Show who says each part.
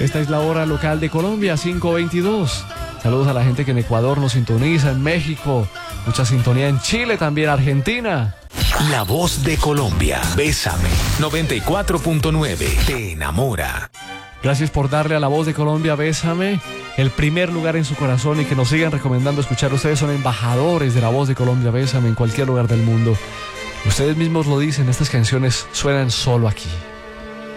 Speaker 1: Esta es la hora local de Colombia, 5:22. Saludos a la gente que en Ecuador nos sintoniza, en México, mucha sintonía en Chile, también Argentina.
Speaker 2: La voz de Colombia, Bésame, 94.9, te enamora.
Speaker 1: Gracias por darle a la voz de Colombia, Bésame, el primer lugar en su corazón, y que nos sigan recomendando escuchar. Ustedes son embajadores de la voz de Colombia, Bésame, en cualquier lugar del mundo. Ustedes mismos lo dicen, estas canciones suenan solo aquí.